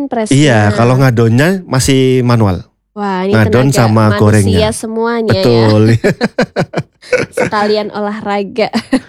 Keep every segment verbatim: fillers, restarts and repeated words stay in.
mesin presnya. Iya, kalau ngadonnya masih manual. Wah, ini Ngadon tenaga sama manusia gorengnya. semuanya Betul. ya. Sekalian olahraga.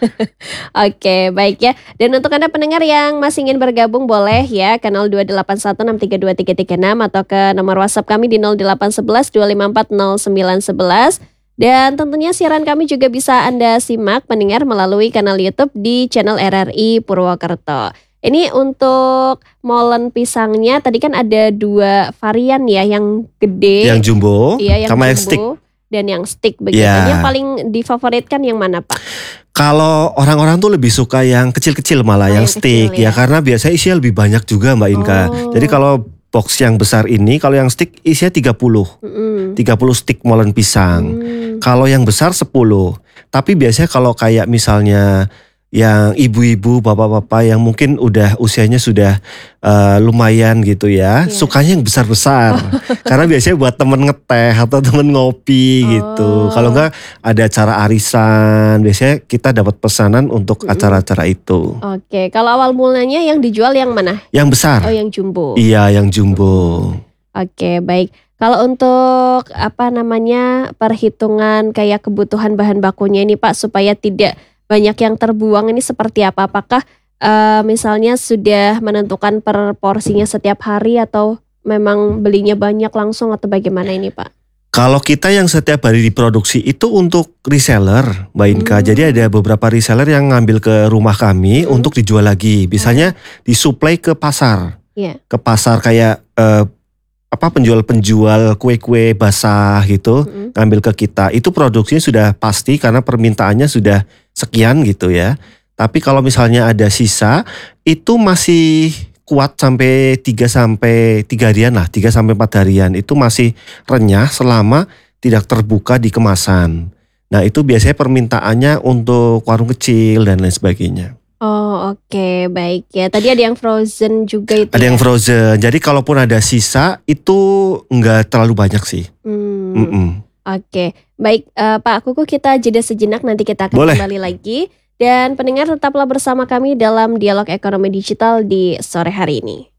Oke, baik ya. Dan untuk Anda pendengar yang masih ingin bergabung boleh ya ke nol dua delapan satu enam tiga dua tiga tiga enam atau ke nomor WhatsApp kami di nol delapan satu satu dua lima empat nol sembilan satu satu. Dan tentunya siaran kami juga bisa Anda simak pendengar melalui kanal YouTube di channel R R I Purwokerto. Ini untuk molen pisangnya tadi kan ada dua varian ya, yang gede, Yang jumbo, iya, yang sama jumbo, yang stick. dan yang stick begitu. Ya. Yang paling difavoritkan yang mana Pak? Kalau orang-orang tuh lebih suka yang kecil-kecil malah, Oh, yang yang stick kecil, ya. ya. Karena biasanya isinya lebih banyak juga Mbak Inka. Oh. Jadi kalau box yang besar ini, kalau yang stick isinya tiga puluh. Mm-mm. tiga puluh stick molen pisang. Hmm. Kalau yang besar sepuluh. Tapi biasanya kalau kayak misalnya yang ibu-ibu, bapak-bapak yang mungkin udah usianya sudah uh, lumayan gitu ya, Iya. sukanya yang besar-besar. Karena biasanya buat temen ngeteh atau temen ngopi gitu. Oh. Kalau enggak ada acara arisan, biasanya kita dapat pesanan untuk Mm-mm. acara-acara itu. Oke, kalau awal mulanya yang dijual yang mana? Yang besar. Oh, yang jumbo. Iya, yang jumbo. Oke, baik. Kalau untuk apa namanya perhitungan kayak kebutuhan bahan bakunya ini Pak, supaya tidak banyak yang terbuang, ini seperti apa? Apakah eh, misalnya sudah menentukan per porsinya setiap hari atau memang belinya banyak langsung atau bagaimana ini Pak? Kalau kita yang setiap hari diproduksi itu untuk reseller, Mbak Inka. Hmm. Jadi ada beberapa reseller yang ngambil ke rumah kami Hmm. untuk dijual lagi. Misalnya disuplai ke pasar, Iya. ke pasar kayak eh, apa penjual-penjual kue-kue basah gitu, Mm-mm. ngambil ke kita. Itu produksinya sudah pasti karena permintaannya sudah sekian gitu ya. Tapi kalau misalnya ada sisa, itu masih kuat sampai tiga sampai tiga harian lah, tiga sampai empat harian. Itu masih renyah selama tidak terbuka di kemasan. Nah, itu biasanya permintaannya untuk warung kecil dan lain sebagainya. Oh, oke, baik ya. Tadi ada yang frozen juga itu. Ada ya? yang frozen. Jadi kalaupun ada sisa itu nggak terlalu banyak sih. Hmm. Mm-mm. Oke, baik eh, Pak Kuku, kita jeda sejenak, nanti kita akan Boleh. kembali lagi. Dan pendengar tetaplah bersama kami dalam Dialog Ekonomi Digital di sore hari ini.